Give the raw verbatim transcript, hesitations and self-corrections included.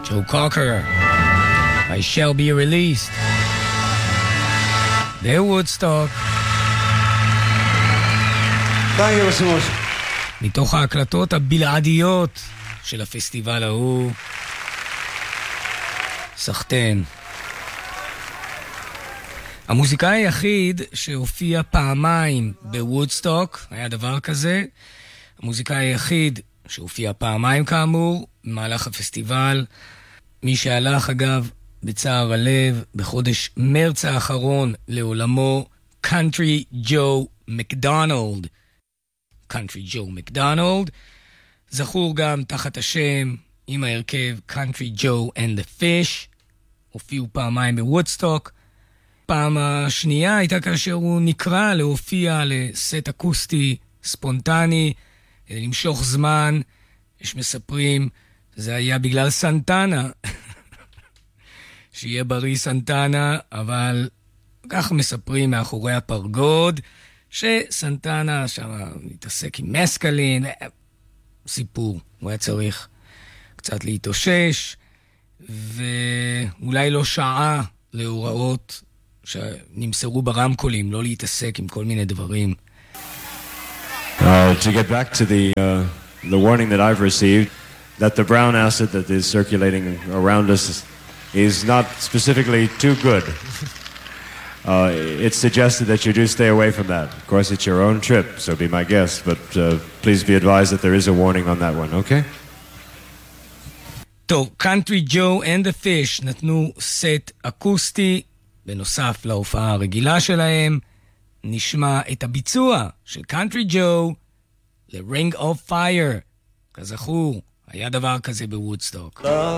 Joe Cocker, I shall be released. The Woodstock. ביי רסמוס. מתוך ההקלטות הבלעדיות של הפסטיבל ההוא. סחטן. המוזיקאי היחיד שהופיע פעמיים בוודסטוק, היה דבר כזה, המוזיקאי היחיד שהופיע פעמיים כאמור, במהלך הפסטיבל, מי שהלך אגב בצער הלב בחודש מרץ האחרון לעולמו, קאנטרי ג'ו מקדונלד. קאנטרי ג'ו מקדונלד, זכור גם תחת השם עם ההרכב קאנטרי ג'ו and the Fish, הופיעו פעמיים בוודסטוק. פעם השנייה הייתה כאשר הוא נקרא להופיע לסט אקוסטי ספונטני, למשוך זמן. יש מספרים, זה היה בגלל סנטנה, שיהיה בריא סנטנה, אבל כך מספרים מאחורי הפרגוד, שסנטנה שם מתעסק עם מסקלין, סיפור, הוא היה צריך קצת להתאושש, ואולי לא שעה להוראות שנמסרו ברמקולים, לא להתעסק עם כל מיני דברים. Uh, to get back to the uh, the warning that I've received, that the brown acid that is circulating around us is not specifically too good. Uh, it's suggested that you do stay away from that. Of course, it's your own trip, so be my guest, but uh, please be advised that there is a warning on that one, okay? טוב, Country Joe and the Fish נתנו סט אקוסטי, בנוסף להופעה הרגילה שלהם, נשמע את הביצוע של Country Joe ל-Ring of Fire. כזכור, היה דבר כזה בוודסטוק.